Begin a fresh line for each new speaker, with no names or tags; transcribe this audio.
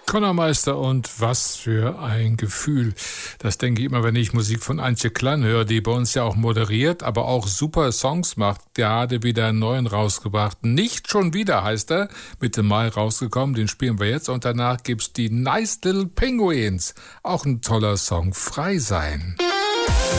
Conor Meister und was für ein Gefühl. Das denke ich immer, wenn ich Musik von Antje Klann höre, die bei uns ja auch moderiert, aber auch super Songs macht. Gerade wieder einen neuen rausgebracht. Nicht schon wieder heißt er, Mitte Mai rausgekommen, den spielen wir jetzt und danach gibt's die Nice Little Penguins. Auch ein toller Song, Frei sein.